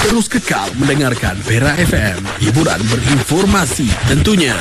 Terus kekal mendengarkan Perak FM. Hiburan berinformasi tentunya.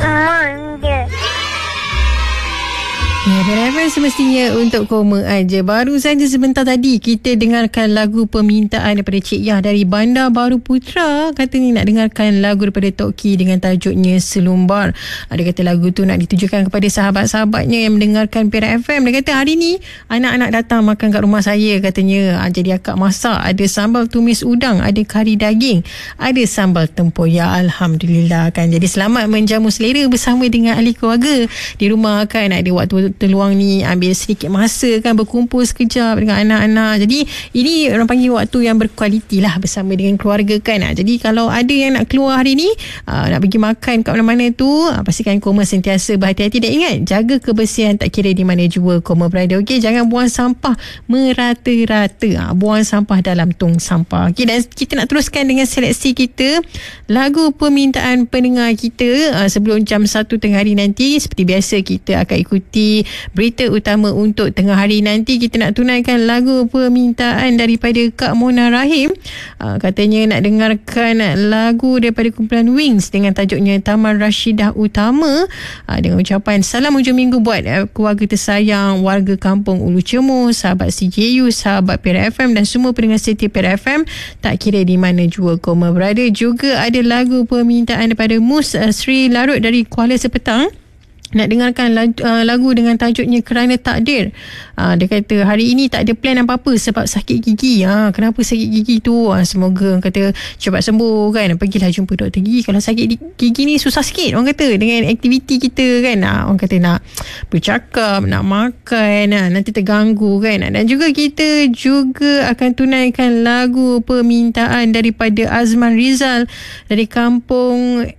Ya, Perak FM semestinya untuk koma aja. Baru saja sebentar tadi kita dengarkan lagu permintaan daripada Cik Yah dari Bandar Baru Putra. Katanya nak dengarkan lagu daripada Tok Ki dengan tajuknya Selumbar. Dia kata lagu tu nak ditujukan kepada sahabat-sahabatnya yang mendengarkan Perak FM. Dia kata hari ni anak-anak datang makan kat rumah saya katanya. Jadi akak masak, ada sambal tumis udang, ada kari daging, ada sambal tempoyak. Alhamdulillah kan. Jadi selamat menjamu selera bersama dengan ahli keluarga di rumah kan. Ada waktu terluang ni, ambil sedikit masa kan, berkumpul sekejap dengan anak-anak. Jadi ini orang panggil waktu yang berkualiti lah bersama dengan keluarga kan. Jadi kalau ada yang nak keluar hari ni, nak pergi makan kat mana-mana tu, pastikan Koma sentiasa berhati-hati dan ingat, jaga kebersihan tak kira di mana jua Koma berada. Okey, jangan buang sampah merata-rata. Buang sampah dalam tong sampah. Okey, dan kita nak teruskan dengan seleksi kita lagu permintaan pendengar kita sebelum jam 1 tengah hari nanti. Seperti biasa kita akan ikuti berita utama untuk tengah hari nanti. Kita nak tunaikan lagu permintaan daripada Kak Mona Rahim. Katanya nak dengarkan lagu daripada kumpulan Wings dengan tajuknya Taman Rashidah Utama, dengan ucapan salam hujung minggu buat keluarga tersayang, warga kampung Ulu Cemur, sahabat CJU, sahabat Perak FM dan semua pendengar setia Perak FM tak kira di mana jua Koma berada. Juga ada lagu permintaan daripada Mus Sri Larut dari Kuala Sepetang. Nak dengarkan lagu dengan tajuknya Kerana Takdir. Dia kata hari ini tak ada plan apa-apa sebab sakit gigi. Kenapa sakit gigi tu? Semoga orang kata cepat sembuh kan. Pergilah jumpa doktor gigi. Kalau sakit gigi ni susah sikit orang kata dengan aktiviti kita kan. Orang kata nak bercakap, nak makan, nanti terganggu kan. Dan juga kita juga akan tunaikan lagu permintaan daripada Azman Rizal dari kampung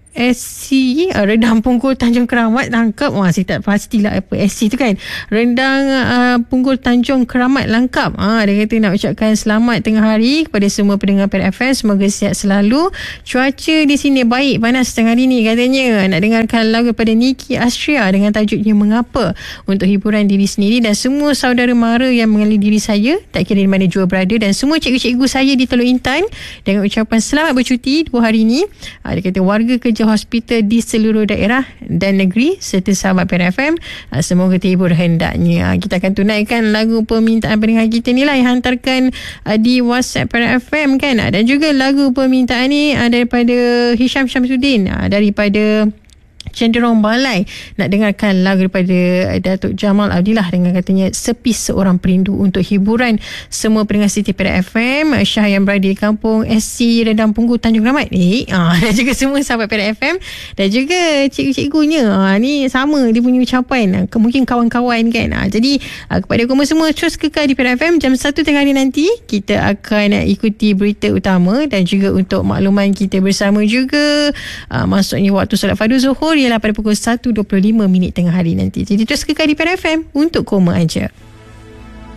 SC Rendang Punggol Tanjung Keramat. Langkap, saya tak pastilah apa SC tu kan. Rendang Punggol Tanjung Keramat langkap. Dia kata nak ucapkan selamat tengah hari kepada semua pendengar Perak FM. Semoga sihat selalu. Cuaca di sini baik, panas tengah hari ni katanya. Nak dengarkan lagu daripada Niki Astria dengan tajuknya Mengapa, untuk hiburan diri sendiri dan semua saudara mara yang mengenali diri saya tak kira di mana jua berada, dan semua cikgu-cikgu saya di Teluk Intan dengan ucapan selamat bercuti 2 hari ni. Dia kata warga kerja hospital di seluruh daerah dan negeri serta sahabat Perak FM, semoga terhibur hendaknya. Kita akan tunaikan lagu permintaan pendengar kita ni lah yang hantarkan di WhatsApp Perak FM kan. Dan juga lagu permintaan ni daripada Hisham Syamsuddin daripada Cenderung Balai. Nak dengarkan lagu daripada Datuk Jamal Abdillah dengan katanya Sepi Seorang Perindu, untuk hiburan semua pendengar Siti Perak FM, Syah yang berada di kampung SC Rendang Punggol Tanjung Keramat dan juga semua sahabat Perak FM dan juga cikgu-cikgunya. Ni sama dia punya ucapan, mungkin kawan-kawan kan. Jadi kepada kamu semua, terus kekal di Perak FM. Jam 1 tengah hari nanti kita akan ikuti berita utama dan juga untuk makluman kita bersama juga masuknya waktu solat fardu Zuhur ialah pada pukul 1.25 tengah hari nanti. Jadi terus kekal di Perak FM untuk Koma aja.